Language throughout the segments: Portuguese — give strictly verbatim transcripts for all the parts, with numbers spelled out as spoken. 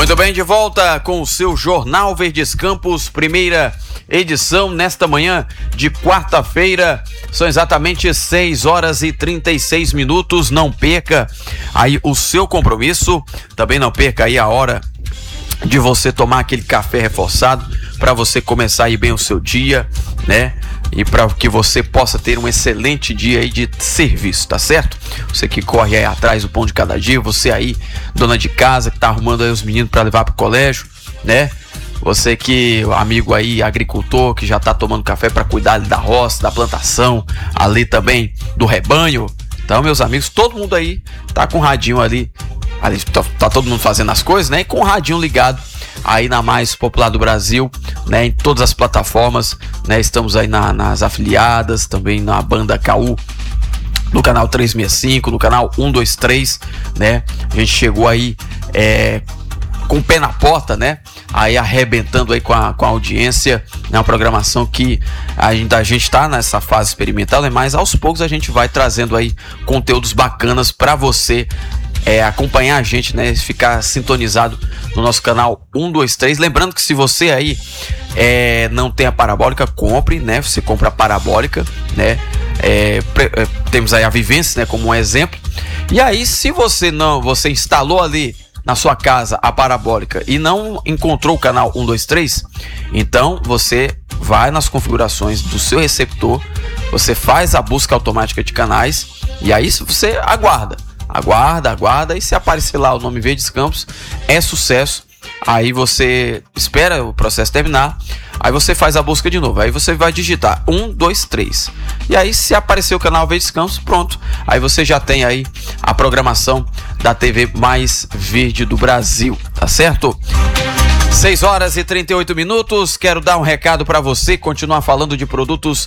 Muito bem, de volta com o seu Jornal Verdes Campos, primeira edição nesta manhã de quarta-feira. São exatamente seis horas e trinta e seis minutos. Não perca aí o seu compromisso. Também não perca aí a hora de você tomar aquele café reforçado para você começar aí bem o seu dia, né? E para que você possa ter um excelente dia aí de serviço, tá certo? Você que corre aí atrás do pão de cada dia, você aí, dona de casa, que tá arrumando aí os meninos para levar pro colégio, né? Você que, amigo aí, agricultor, que já tá tomando café para cuidar da roça, da plantação, ali também do rebanho. Então, meus amigos, todo mundo aí tá com o radinho ali, ali tá, tá todo mundo fazendo as coisas, né? E com o radinho ligado aí na mais popular do Brasil, né, em todas as plataformas, né, estamos aí na, nas afiliadas, também na banda K U, no canal trezentos e sessenta e cinco, no canal cento e vinte e três, né, a gente chegou aí é, com o pé na porta, né, aí arrebentando aí com a, com a audiência, né, uma programação que a gente, a gente tá nessa fase experimental, né, mas aos poucos a gente vai trazendo aí conteúdos bacanas para você É, acompanhar a gente, né? Ficar sintonizado no nosso canal cento e vinte e três. Lembrando que se você aí é, não tem a parabólica, compre, né? Você compra a parabólica, né? É, pre, é, temos aí a Vivência, né? Como um exemplo. E aí, se você não, você instalou ali na sua casa a parabólica e não encontrou o canal cento e vinte e três, então você vai nas configurações do seu receptor, você faz a busca automática de canais e aí você aguarda. Aguarda, aguarda, e se aparecer lá o nome Verdes Campos, é sucesso. Aí você espera o processo terminar, aí você faz a busca de novo, aí você vai digitar um, dois, três, e aí se aparecer o canal Verdes Campos, pronto, aí você já tem aí a programação da T V mais verde do Brasil, tá certo? seis horas e trinta e oito minutos, quero dar um recado para você, continuar falando de produtos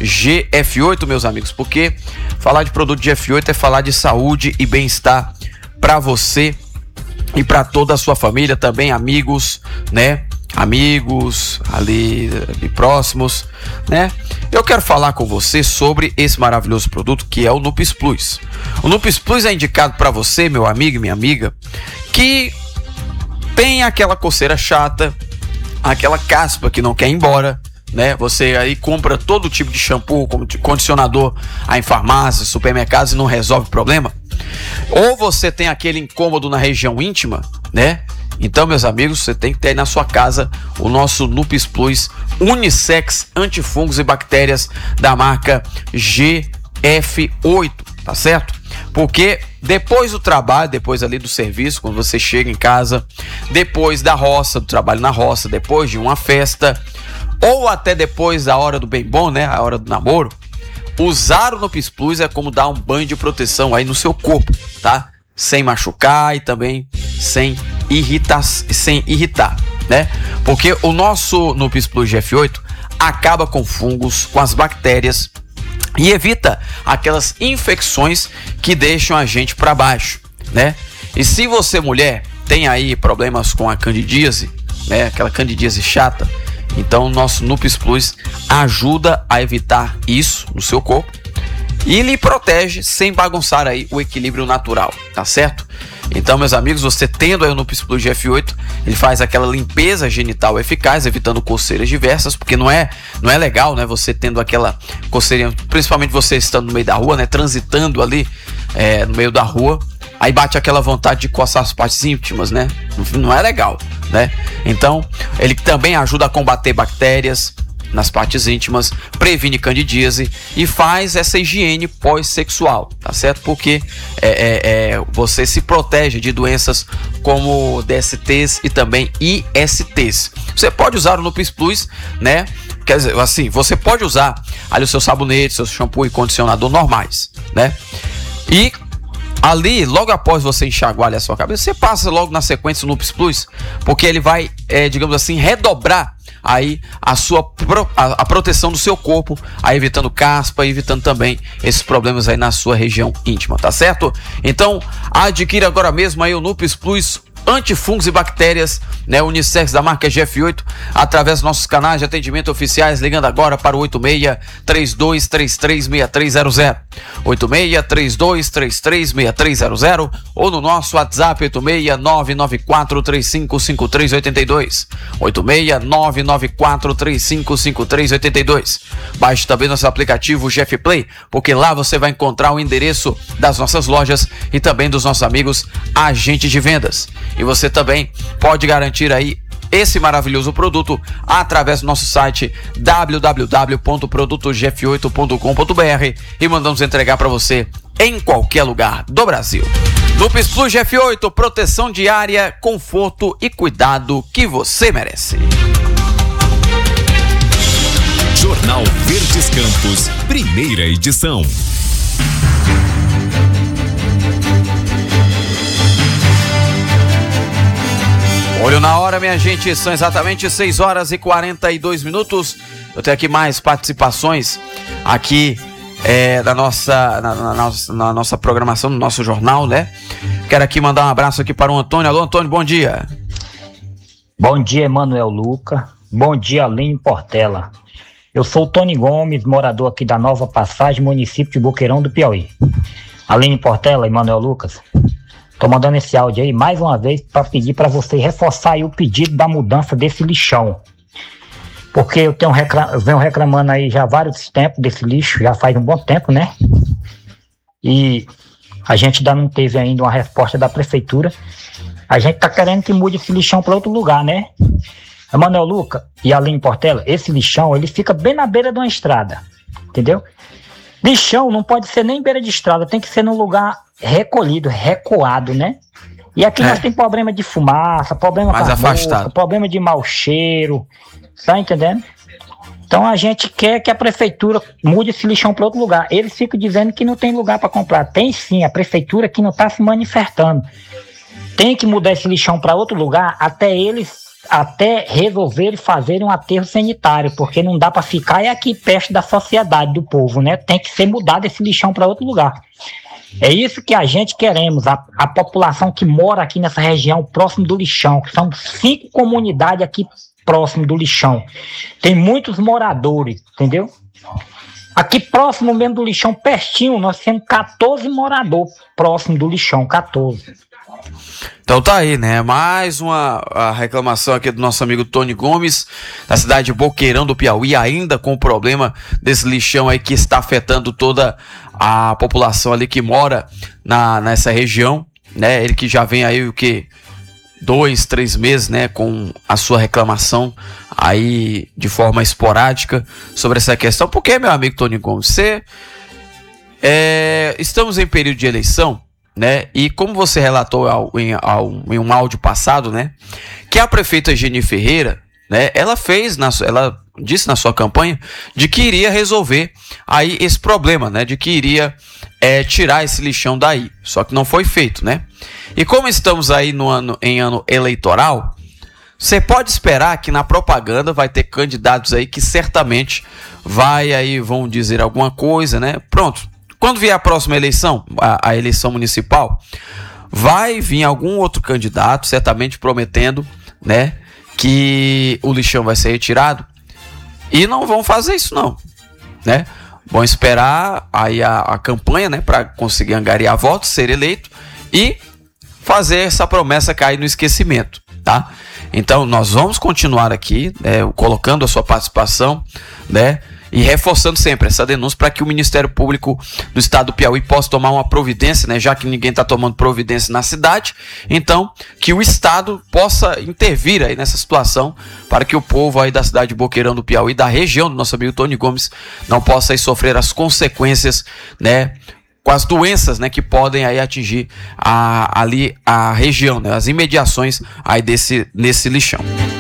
G F oito, meus amigos, porque falar de produto G F oito é falar de saúde e bem-estar para você e para toda a sua família, também amigos, né? Amigos ali, ali próximos, né? Eu quero falar com você sobre esse maravilhoso produto que é o Nupes Plus. O Nupes Plus é indicado para você, meu amigo e minha amiga, que tem aquela coceira chata, aquela caspa que não quer ir embora, né? Você aí compra todo tipo de shampoo, condicionador aí em farmácias, supermercados e não resolve o problema. Ou você tem aquele incômodo na região íntima, né? Então, meus amigos, você tem que ter aí na sua casa o nosso Nupes Plus Unissex Antifungos e Bactérias da marca G F oito, tá certo? Porque depois do trabalho, depois ali do serviço, quando você chega em casa, depois da roça, do trabalho na roça, depois de uma festa, ou até depois da hora do bem bom, né? A hora do namoro, usar o Nupes Plus é como dar um banho de proteção aí no seu corpo, tá? Sem machucar e também sem irritar, sem irritar, né? Porque o nosso Nupes Plus G F oito acaba com fungos, com as bactérias, e evita aquelas infecções que deixam a gente para baixo, né? E se você, mulher, tem aí problemas com a candidíase, né? Aquela candidíase chata, então o nosso Nupes Plus ajuda a evitar isso no seu corpo e lhe protege sem bagunçar aí o equilíbrio natural, tá certo? Então, meus amigos, você tendo aí o Nupes Plus G F oito, ele faz aquela limpeza genital eficaz, evitando coceiras diversas, porque não é, não é legal, né? Você tendo aquela coceirinha, principalmente você estando no meio da rua, né? Transitando ali é, no meio da rua, aí bate aquela vontade de coçar as partes íntimas, né? Não é legal, né? Então, ele também ajuda a combater bactérias nas partes íntimas, previne candidíase e faz essa higiene pós-sexual, tá certo? Porque é, é, é, você se protege de doenças como D S Ts e também I S Ts. Você pode usar o Nupes Plus, né? Quer dizer, assim, você pode usar ali o seu sabonete, seu shampoo e condicionador normais, né? E ali, logo após você enxaguar ali a sua cabeça, você passa logo na sequência o Nupes Plus, porque ele vai, é, digamos assim, redobrar aí a sua pro, a, a proteção do seu corpo, aí evitando caspa e evitando também esses problemas aí na sua região íntima, tá certo? Então, adquira agora mesmo aí o Nupes Plus antifungos e bactérias, né, unissex da marca G F oito, através dos nossos canais de atendimento oficiais, ligando agora para o oito seis três dois três três seis três zero zero, oito seis três dois três três seis três zero zero, ou no nosso WhatsApp oito seis nove nove quatro três cinco cinco três oito dois, oito seis nove nove quatro três cinco cinco três oito dois. Baixe também nosso aplicativo G F Play, porque lá você vai encontrar o endereço das nossas lojas e também dos nossos amigos agentes de vendas. E você também pode garantir aí esse maravilhoso produto através do nosso site w w w ponto produto g f oito ponto com ponto b r e mandamos entregar para você em qualquer lugar do Brasil. Lupes Plus G F oito, proteção diária, conforto e cuidado que você merece. Jornal Verdes Campos, primeira edição. Olho na hora, minha gente, são exatamente seis horas e quarenta e dois minutos. Eu tenho aqui mais participações aqui é, da nossa, na, na, nossa, na nossa programação, no nosso jornal, né? Quero aqui mandar um abraço aqui para o Antônio. Alô, Antônio, bom dia. Bom dia, Emanuel Luca. Bom dia, Aline Portela. Eu sou o Tony Gomes, morador aqui da Nova Passagem, município de Boqueirão do Piauí. Aline Portela, Emanuel Lucas. Tô mandando esse áudio aí mais uma vez para pedir para você reforçar aí o pedido da mudança desse lixão. Porque eu tenho reclam- eu venho reclamando aí já há vários tempos desse lixo, já faz um bom tempo, né? E a gente ainda não teve ainda uma resposta da prefeitura. A gente tá querendo que mude esse lixão para outro lugar, né? Emanuel Luca e Aline Portela, esse lixão, ele fica bem na beira de uma estrada, entendeu? Lixão não pode ser nem beira de estrada, tem que ser num lugar recolhido, recuado, né? E aqui é. Nós temos problema de fumaça, problema mais afastado, mosca, problema de mau cheiro, tá entendendo? Então a gente quer que a prefeitura mude esse lixão para outro lugar. Eles ficam dizendo que não tem lugar para comprar. Tem sim, a prefeitura que não está se manifestando. Tem que mudar esse lixão para outro lugar até eles até resolverem fazerem um aterro sanitário, porque não dá para ficar é aqui perto da sociedade do povo, né? Tem que ser mudado esse lixão para outro lugar. É isso que a gente queremos, a, a população que mora aqui nessa região próximo do lixão, que são cinco comunidades aqui próximo do lixão. Tem muitos moradores, entendeu? Aqui próximo mesmo do lixão, pertinho, nós temos quatorze moradores próximo do lixão, quatorze. Então tá aí, né? Mais uma a reclamação aqui do nosso amigo Tony Gomes, da cidade de Boqueirão do Piauí, ainda com o problema desse lixão aí que está afetando toda a população ali que mora na, nessa região, né? Ele que já vem aí o que? Dois, três meses, né? Com a sua reclamação aí de forma esporádica sobre essa questão. Porque, meu amigo Tony Gomes, você... É, estamos em período de eleição, né? E como você relatou ao, em, ao, em um áudio passado, né? Que a prefeita Geni Ferreira, né? Ela fez, na, ela disse na sua campanha de que iria resolver aí esse problema, né? De que iria é, tirar esse lixão daí. Só que não foi feito, né? E como estamos aí no ano, em ano eleitoral, você pode esperar que na propaganda vai ter candidatos aí que certamente vai aí, vão dizer alguma coisa, né? Pronto. Quando vier a próxima eleição, a, a eleição municipal, vai vir algum outro candidato, certamente prometendo, né, que o lixão vai ser retirado, e não vão fazer isso não, né? Vão esperar aí a, a campanha, né, para conseguir angariar votos, ser eleito e fazer essa promessa cair no esquecimento, tá? Então nós vamos continuar aqui, né, colocando a sua participação, né, e reforçando sempre essa denúncia para que o Ministério Público do Estado do Piauí possa tomar uma providência, né, já que ninguém está tomando providência na cidade, então que o Estado possa intervir aí nessa situação para que o povo aí da cidade de Boqueirão do Piauí, da região do nosso amigo Tony Gomes, não possa aí sofrer as consequências, né, com as doenças, né, que podem aí atingir a, ali a região, né, as imediações aí desse, nesse lixão.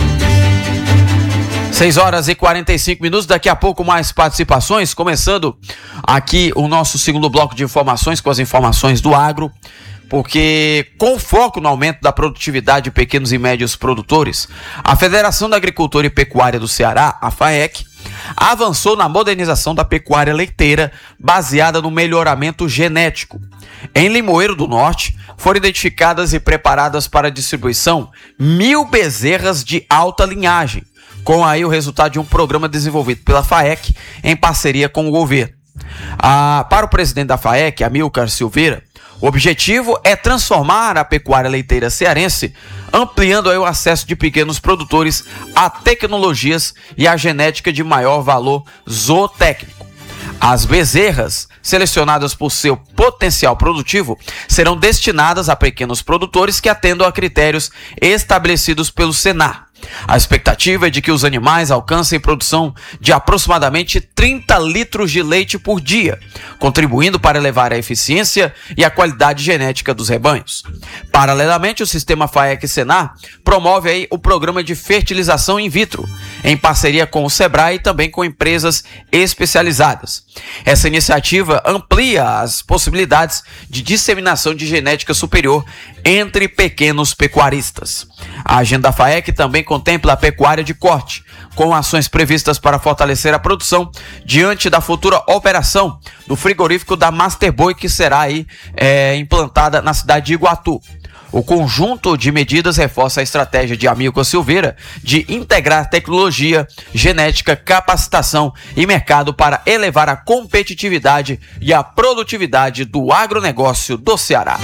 seis horas e quarenta e cinco minutos, daqui a pouco mais participações, começando aqui o nosso segundo bloco de informações com as informações do agro, porque com foco no aumento da produtividade de pequenos e médios produtores, a Federação da Agricultura e Pecuária do Ceará, a FAEC, avançou na modernização da pecuária leiteira baseada no melhoramento genético. Em Limoeiro do Norte, foram identificadas e preparadas para distribuição mil bezerras de alta linhagem, com aí o resultado de um programa desenvolvido pela FAEC em parceria com o governo. Ah, para o presidente da FAEC, Amilcar Silveira, o objetivo é transformar a pecuária leiteira cearense, ampliando aí o acesso de pequenos produtores a tecnologias e a genética de maior valor zootécnico. As bezerras, selecionadas por seu potencial produtivo, serão destinadas a pequenos produtores que atendam a critérios estabelecidos pelo Senar. A expectativa é de que os animais alcancem produção de aproximadamente trinta litros de leite por dia, contribuindo para elevar a eficiência e a qualidade genética dos rebanhos. Paralelamente, o sistema FAEC-Senar promove aí o programa de fertilização in vitro, em parceria com o Sebrae e também com empresas especializadas. Essa iniciativa amplia as possibilidades de disseminação de genética superior entre pequenos pecuaristas. A agenda da FAEC também contempla a pecuária de corte, com ações previstas para fortalecer a produção diante da futura operação do frigorífico da Masterboi, que será aí é, implantada na cidade de Iguatu. O conjunto de medidas reforça a estratégia de Amilcar Silveira de integrar tecnologia, genética, capacitação e mercado para elevar a competitividade e a produtividade do agronegócio do Ceará.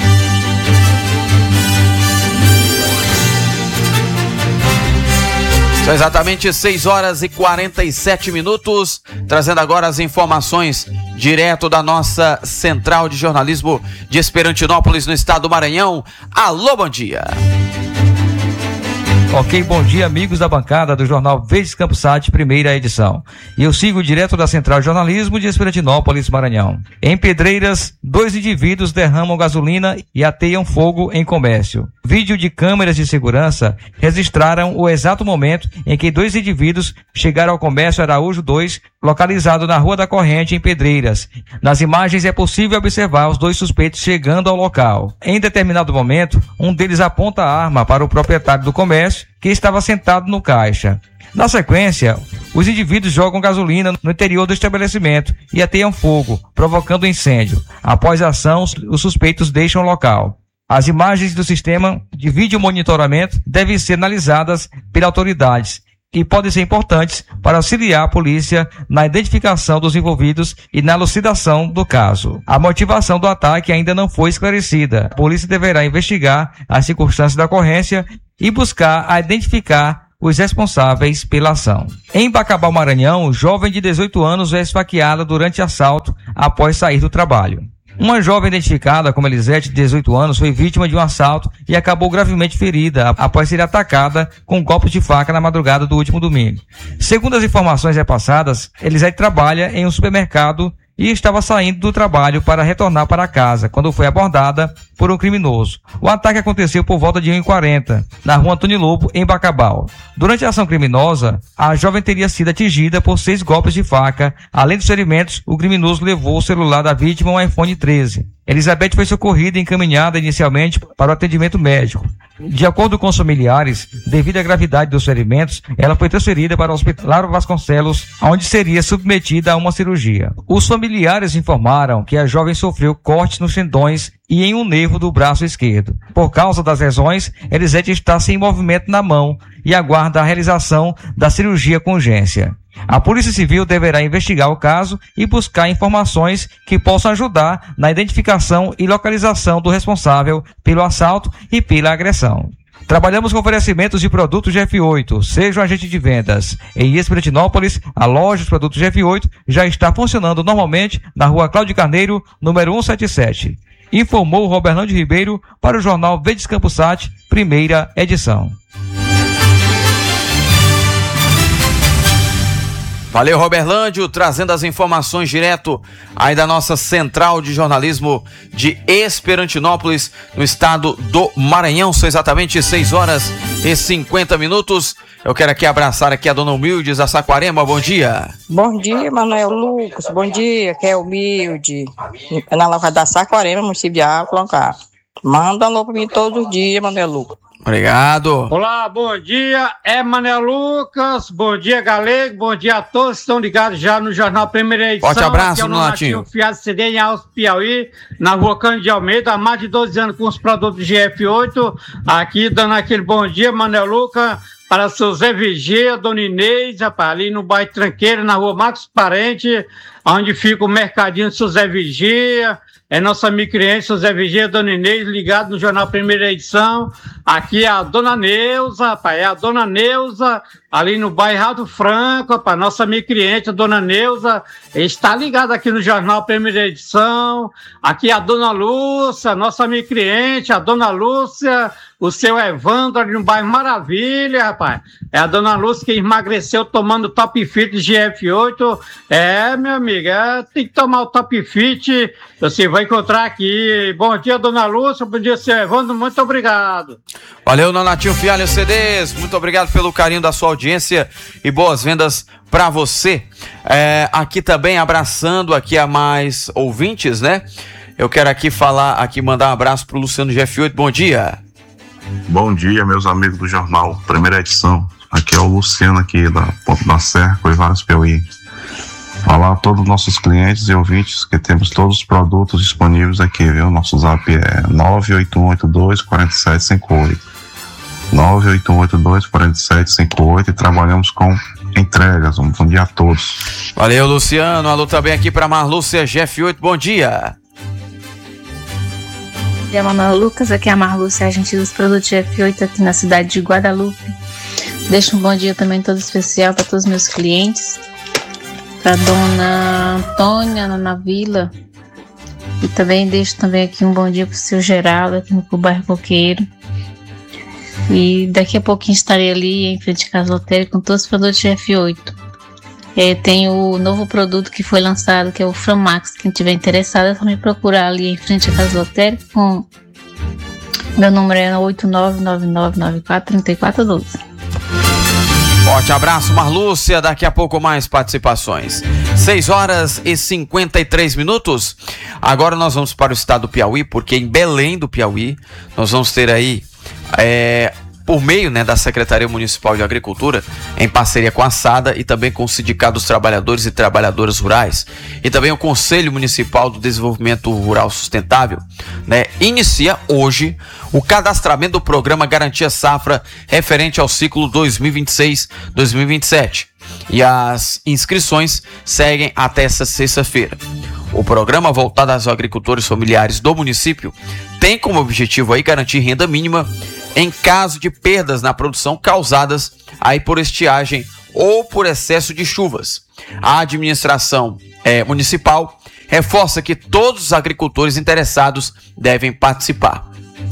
São exatamente seis horas e quarenta e sete minutos, trazendo agora as informações direto da nossa central de jornalismo de Esperantinópolis, no estado do Maranhão. Alô, bom dia. Ok, bom dia, amigos da bancada do Jornal Verdes Campos Sat, primeira edição. E eu sigo direto da Central de Jornalismo de Esperantinópolis, Maranhão. Em Pedreiras, dois indivíduos derramam gasolina e ateiam fogo em comércio. Vídeo de câmeras de segurança registraram o exato momento em que dois indivíduos chegaram ao comércio Araújo dois, localizado na Rua da Corrente, em Pedreiras. Nas imagens é possível observar os dois suspeitos chegando ao local. Em determinado momento, um deles aponta a arma para o proprietário do comércio, que estava sentado no caixa. Na sequência, os indivíduos jogam gasolina no interior do estabelecimento e ateiam fogo, provocando incêndio. Após a ação, os suspeitos deixam o local. As imagens do sistema de vídeo monitoramento devem ser analisadas pelas autoridades e podem ser importantes para auxiliar a polícia na identificação dos envolvidos e na elucidação do caso. A motivação do ataque ainda não foi esclarecida. A polícia deverá investigar as circunstâncias da ocorrência e buscar a identificar os responsáveis pela ação. Em Bacabal, Maranhão, jovem de dezoito anos é esfaqueada durante assalto após sair do trabalho. Uma jovem identificada como Elisete, de dezoito anos, foi vítima de um assalto e acabou gravemente ferida após ser atacada com golpes de faca na madrugada do último domingo. Segundo as informações repassadas, Elisete trabalha em um supermercado e estava saindo do trabalho para retornar para casa, quando foi abordada por um criminoso. O ataque aconteceu por volta de uma e quarenta, na rua Antônio Lobo, em Bacabal. Durante a ação criminosa, a jovem teria sido atingida por seis golpes de faca. Além dos ferimentos, o criminoso levou o celular da vítima, um iPhone treze. Elizabeth foi socorrida e encaminhada inicialmente para o atendimento médico. De acordo com os familiares, devido à gravidade dos ferimentos, ela foi transferida para o Hospital Lauro Vasconcelos, onde seria submetida a uma cirurgia. Os familiares informaram que a jovem sofreu cortes nos tendões e em um nervo do braço esquerdo. Por causa das lesões, Elisete está sem movimento na mão e aguarda a realização da cirurgia com urgência. A Polícia Civil deverá investigar o caso e buscar informações que possam ajudar na identificação e localização do responsável pelo assalto e pela agressão. Trabalhamos com oferecimentos de produtos G F oito. Seja um agente de vendas. Em Esperantinópolis, a loja de produtos G F oito já está funcionando normalmente na rua Cláudio Carneiro, número cento e setenta e sete. Informou Roberlândio Ribeiro para o Jornal Verdes Campos Sat, primeira edição. Valeu, Roberlândio, trazendo as informações direto aí da nossa central de jornalismo de Esperantinópolis, no estado do Maranhão. São exatamente seis horas e cinquenta minutos. Eu quero aqui abraçar aqui a dona Humildes da Saquarema. Bom dia. Bom dia, Manuel Lucas. Bom dia, que é Humilde. Na loja da Saquarema, município de Água Blanca. Manda alô pra mim todos os dias, Manuel Lucas. Obrigado. Olá, bom dia, é Manuel Lucas, bom dia, Galego, bom dia a todos que estão ligados já no Jornal Primeira Edição. Forte abraço, aqui é o Nonatinho. Fiado C D em Alves, Piauí, na rua Cândido de Almeida, há mais de doze anos com os produtos G F oito, aqui dando aquele bom dia, Manuel Lucas, para seu Zé Vigia, Dona Inês, rapaz, ali no bairro Tranqueira, na rua Marcos Parente, onde fica o mercadinho do seu Zé Vigia. É nossa amiga cliente, seu Zé Vigia, Dona Inês, ligado no Jornal Primeira Edição. Aqui é a Dona Neuza, rapaz, é a Dona Neuza, ali no bairro Alto Franco, rapaz, nossa amiga cliente, a Dona Neuza, está ligada aqui no Jornal Primeira Edição. Aqui é a Dona Lúcia, nossa amiga cliente, a Dona Lúcia, o seu Evandro, ali no bairro Maravilha, rapaz. É a Dona Lúcia que emagreceu tomando Top Fit G F oito. É, meu amigo, é, tem que tomar o Top Fit, você vai encontrar aqui. Bom dia, Dona Lúcia, bom dia, seu Evandro, muito obrigado. Valeu, Nonatinho Fialho C Ds, muito obrigado pelo carinho da sua audiência e boas vendas para você. É, aqui também abraçando aqui a mais ouvintes, né? Eu quero aqui falar, aqui mandar um abraço pro Luciano G F oito, bom dia. Bom dia, meus amigos do Jornal Primeira Edição. Aqui é o Luciano aqui da Ponta da Serra, Coivaras, Piauí. Falar a todos os nossos clientes e ouvintes que temos todos os produtos disponíveis aqui, viu? Nosso zap é nove oito um oito dois quatro sete cinco oito. nove oito um oito dois quatro sete cinco oito e trabalhamos com entregas. Um bom dia a todos. Valeu, Luciano. Alô também aqui para Marlúcia G F oito, bom dia. Bom dia, Manuel Lucas, aqui é a Marlúcia, agente dos produtos G F oito aqui na cidade de Guadalupe. Deixo um bom dia também todo especial para todos os meus clientes, para dona Antônia na Vila, e também deixo também aqui um bom dia para o seu Geraldo aqui no bairro Coqueiro. E daqui a pouquinho estarei ali em frente à Casa Lotérica com todos os produtos G F oito. É, tem o novo produto que foi lançado, que é o Framax. Quem tiver interessado é só me procurar ali em frente à Casa Lotérica. Com... Meu número é oito nove nove nove nove quatro três quatro um dois. Forte abraço, Marlúcia. Daqui a pouco mais participações. seis horas e cinquenta e três minutos. Agora nós vamos para o estado do Piauí, porque em Belém do Piauí nós vamos ter aí, é, por meio, né, da Secretaria Municipal de Agricultura, em parceria com a SADA e também com o Sindicato dos Trabalhadores e Trabalhadoras Rurais, e também o Conselho Municipal do Desenvolvimento Rural Sustentável, né, inicia hoje o cadastramento do programa Garantia Safra referente ao ciclo dois mil e vinte e seis dois mil e vinte e sete. E as inscrições seguem até essa sexta-feira. O programa voltado aos agricultores familiares do município tem como objetivo aí garantir renda mínima em caso de perdas na produção causadas aí por estiagem ou por excesso de chuvas. A administração é, municipal reforça que todos os agricultores interessados devem participar.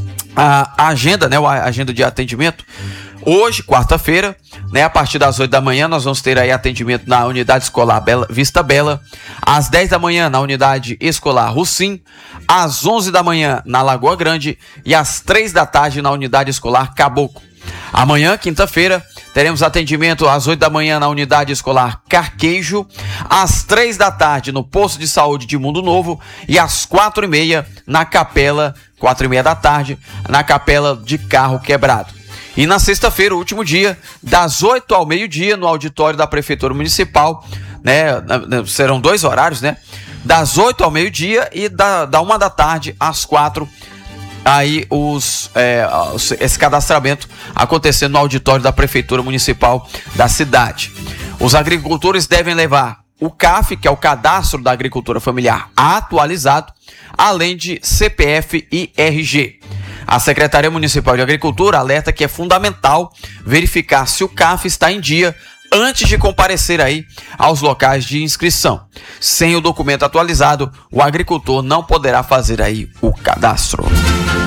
A, a agenda, né, a agenda de atendimento, hoje, quarta-feira, né, a partir das oito da manhã, nós vamos ter aí atendimento na unidade escolar Bela, Vista Bela, às dez da manhã na unidade escolar Rucim, às onze da manhã na Lagoa Grande e às três da tarde na unidade escolar Caboclo. Amanhã, quinta-feira, teremos atendimento às oito da manhã na unidade escolar Carquejo, às três da tarde no posto de saúde de Mundo Novo e às quatro e meia na capela, quatro e meia da tarde, na capela de Carro Quebrado. E na sexta-feira, o último dia, das oito ao meio-dia, no auditório da Prefeitura Municipal, né? Serão dois horários, né? Das oito ao meio-dia e da, da uma da tarde às quatro. Aí os, é, esse cadastramento acontecendo no auditório da Prefeitura Municipal da cidade. Os agricultores devem levar o C A F, que é o Cadastro da Agricultura Familiar atualizado, além de C P F e R G. A Secretaria Municipal de Agricultura alerta que é fundamental verificar se o C A F está em dia antes de comparecer aí aos locais de inscrição. Sem o documento atualizado, o agricultor não poderá fazer aí o cadastro.